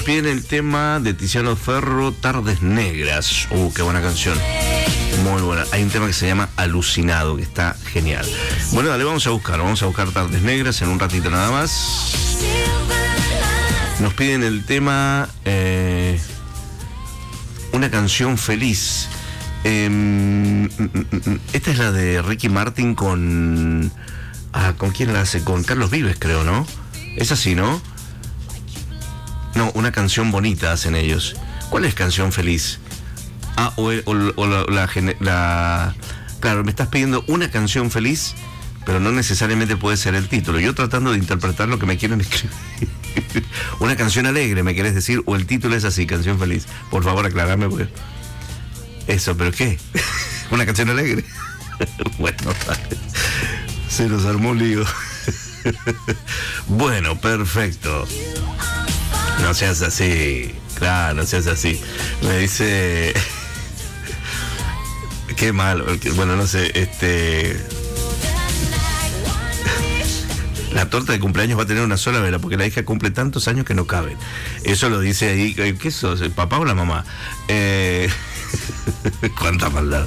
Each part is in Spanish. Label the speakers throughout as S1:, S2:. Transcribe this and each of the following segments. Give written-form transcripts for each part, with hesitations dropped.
S1: Nos piden el tema de Tiziano Ferro, Tardes Negras. Qué buena canción. Muy buena. Hay un tema que se llama Alucinado, que está genial. Bueno, dale, vamos a buscar Tardes Negras en un ratito nada más. Nos piden el tema Una canción feliz. Esta es la de Ricky Martin con quién la hace, con Carlos Vives, creo, ¿no? Es así, ¿no? No, Una canción bonita hacen ellos. ¿Cuál es Canción Feliz? Claro, me estás pidiendo Una canción feliz, pero no necesariamente puede ser el título. Yo tratando de interpretar lo que me quieren escribir. Una canción alegre, ¿me querés decir? O el título es así, Canción Feliz. Por favor, aclarame, pues. Eso, ¿pero qué? ¿Una canción alegre? Bueno, se nos armó un lío. Bueno, perfecto. No seas así. Claro, no seas así. Me dice... Qué malo. Bueno, no sé, La torta de cumpleaños va a tener una sola vela porque la hija cumple tantos años que no caben. Eso lo dice ahí. ¿Qué sos? ¿El papá o la mamá? Cuánta maldad.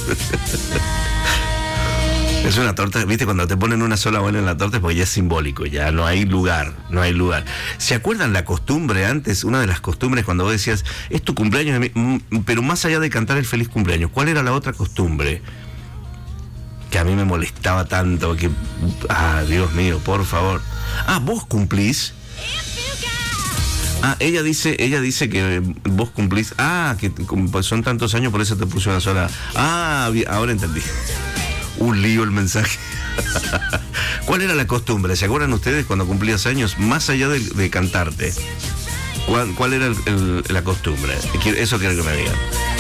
S1: Es una torta, viste, cuando te ponen una sola bola en la torta es porque ya es simbólico, ya no hay lugar. ¿Se acuerdan la costumbre antes? Una de las costumbres cuando vos decías, es tu cumpleaños, pero más allá de cantar el feliz cumpleaños, ¿cuál era la otra costumbre? Que a mí me molestaba tanto, que... Dios mío, por favor. ¿Vos cumplís? Ella dice que vos cumplís. Que son tantos años, por eso te puse una sola. Ahora entendí. Un lío el mensaje. ¿Cuál era la costumbre? ¿Se acuerdan ustedes cuando cumplías años? Más allá de cantarte, ¿cuál era la costumbre? Eso quiero que me digan.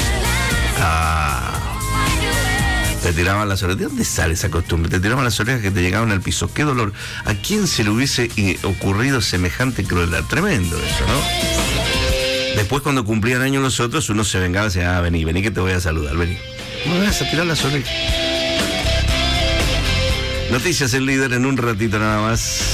S1: Te tiraban las orejas. ¿De dónde sale esa costumbre? Te tiraban las orejas que te llegaban al piso. ¡Qué dolor! ¿A quién se le hubiese ocurrido semejante crueldad? Tremendo eso, ¿no? Después cuando cumplían años los otros, uno se vengaba y decía, vení que te voy a saludar, vení. No me vas a tirar las orejas. Noticias El Líder en un ratito nada más.